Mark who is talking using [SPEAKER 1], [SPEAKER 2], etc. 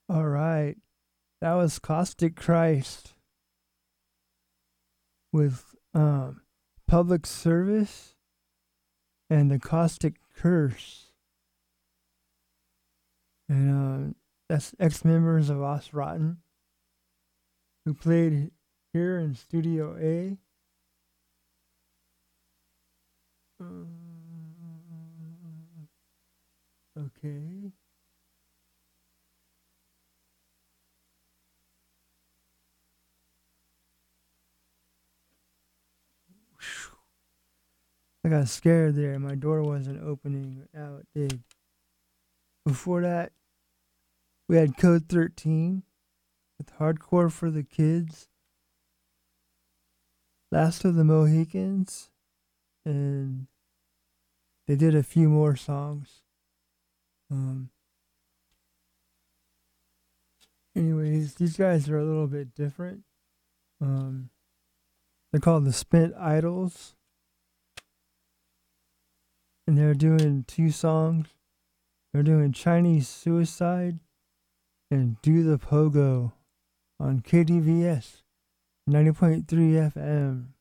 [SPEAKER 1] All right. That was Caustic Christ with Public Service and the Caustic Curse. And that's ex members of Os Rotten who played here in Studio A. Okay. I got scared there. My door wasn't opening, but now it did. Before that, we had Code 13 with Hardcore for the Kids, Last of the Mohicans, and they did a few more songs. Um, Anyways, these guys are a little bit different. Um, they're called the Spent Idols, and they're doing two songs. They're doing Chinese Suicide and Do the Pogo on KDVS 90.3 FM.